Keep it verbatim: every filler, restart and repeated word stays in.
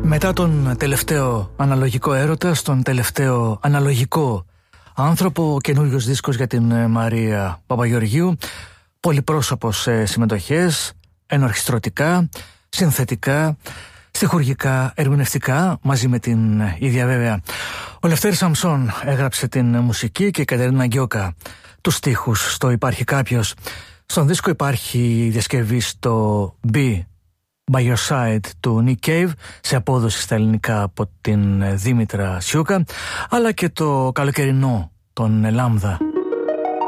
Μετά τον τελευταίο αναλογικό έρωτα, στον τελευταίο αναλογικό άνθρωπο, ο καινούριος δίσκος για την Μαρία Παπαγεωργίου, πολυπρόσωπος σε συμμετοχές, ενορχιστρωτικά, συνθετικά, στιχουργικά, ερμηνευτικά, μαζί με την ίδια βέβαια. Ο Λευτέρης Σαμψόν έγραψε την μουσική και η Κατερίνα Γκιόκα τους στίχους στο «Υπάρχει κάποιος». Στον δίσκο υπάρχει διασκευή στο «Be By Your Side» του Nick Cave, σε απόδοση στα ελληνικά από την Δήμητρα Σιούκα, αλλά και το καλοκαιρινό των Λάμδα.